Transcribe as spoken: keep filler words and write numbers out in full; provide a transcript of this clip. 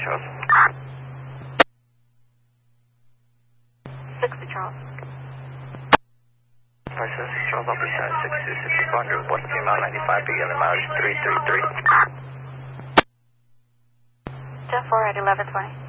Charles. sixty Charles. Five seven six Charles, I'll be shot six two six four hundred, west female ninety-five, beginning mileage three three three. ten four at eleven twenty.